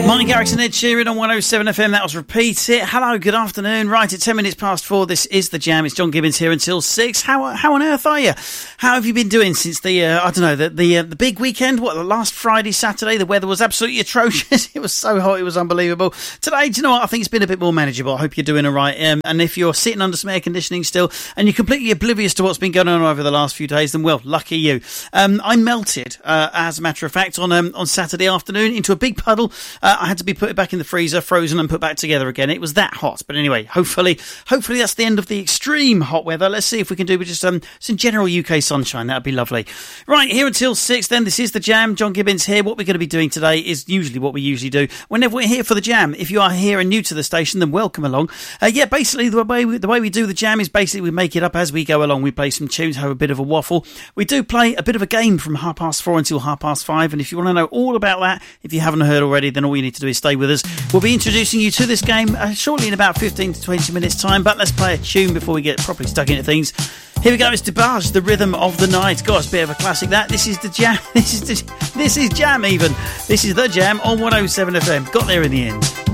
Martin Garrix and Ed Sheeran on 107 FM. That was Repeat It. Hello, good afternoon. Right, at 10 minutes past 4, this is The Jam. It's John Gibbons here until 6. How on earth are you? How have you been doing since the big weekend? What, the last Friday, Saturday? The weather was absolutely atrocious. It was so hot, it was unbelievable. Today, do you know what? I think it's been a bit more manageable. I hope you're doing all right. And if you're sitting under some air conditioning still and you're completely oblivious to what's been going on over the last few days, then, well, lucky you. I melted, as a matter of fact, on Saturday afternoon into a big puddle. I had to be put back in the freezer, frozen and put back together again. It was that hot. But anyway, hopefully that's the end of the extreme hot weather. Let's see if we can do with just some general UK sunshine. That would be lovely. Right, here until 6 then. This is The Jam. John Gibbons here. What we're going to be doing today is usually what we usually do whenever we're here for The Jam. If you are here and new to the station, then welcome along. Basically, the way we do The Jam is basically we make it up as we go along. We play some tunes, have a bit of a waffle. We do play a bit of a game from 4:30 until 5:30. And if you want to know all about that, if you haven't heard already, then all you need to do is stay with us. We'll be introducing you to this game shortly in about 15 to 20 minutes time, but let's play a tune before we get properly stuck into things. Here we go, it's DeBarge, The Rhythm of the Night. God, it's a bit of a classic that. This is The Jam. This is Jam even. This is The Jam on 107 FM. Got there in the end.